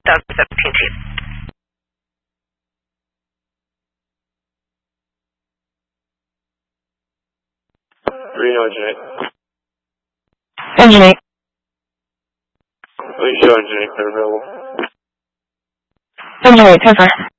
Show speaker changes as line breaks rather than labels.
2017 chief.
Reno Engine 8.
Engine 8.
Please show Engine 8 clear available.
Engine 8, 10-4.